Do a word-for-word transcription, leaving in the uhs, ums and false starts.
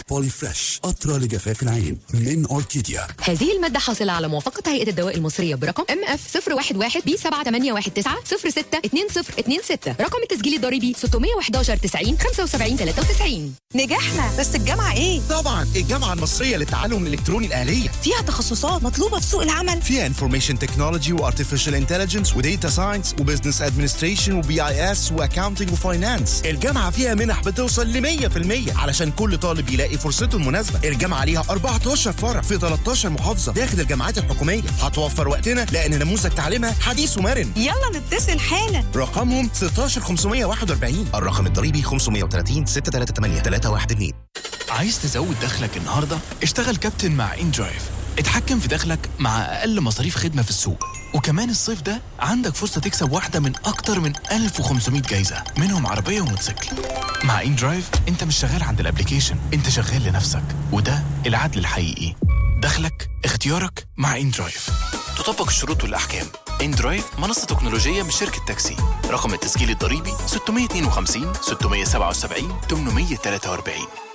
بولي فريش قطرة لجفاف العين من أوركيديا. هذه المادة حاصلة على موافقة هيئة الدواء المصرية برقم ام اف صفر واحد واحد بي سبعة تمانية واحد تسعة صفر ستة اتنين صفر اتنين ستة. رقم التسجيل الضريبي ستمية وحداشر تسعين خمسة وسبعين تلاتة وتسعين. نجحنا، بس الجامعة ايه؟ طبعا الجامعة المصرية للتعلم الإلكتروني الآلية فيها تخصصات مطلوبة في سوق العمل. فيها انفورميشن تكنولوجي وارتفيشال انتليجنس وديتا ساينس وبزنس ادمنستريشن وبي اي اس واكاونتنج وفاينانس. الجامعة فيها منح بتوصل ل مية في المية علشان كل طالب يلاقي فرصته المناسبة. الجامعة ليها أربعتاشر فرع في تلتاشر محافظة داخل الجامعات الحكومية. هتوفر وقتنا لأن نموذج تعليمها حديث ومرن. يلا نتصل حالا. رقمهم ستاشر خمسمية وواحد وأربعين. الرقم الضريبي خمسمية وتلاتين ستة تلاتة تمانية تلاتة واحد اتنين. عايز تزود دخلك النهاردة؟ اشتغل كابتن مع إن درايف. اتحكم في دخلك مع أقل مصاريف خدمة في السوق. وكمان الصيف ده عندك فرصة تكسب واحدة من أكتر من ألف وخمسمية جايزة، منهم عربية وموتوسيكل. مع إن درايف انت مش شغال عند الابليكيشن، انت شغال لنفسك، وده العدل الحقيقي. دخلك اختيارك مع إن درايف. تطبق الشروط والأحكام. إن درايف منصة تكنولوجية من شركة تاكسي. رقم التسجيل الضريبي ستمية واتنين وخمسين ستمية وسبعة وسبعين تمنمية وتلاتة وأربعين.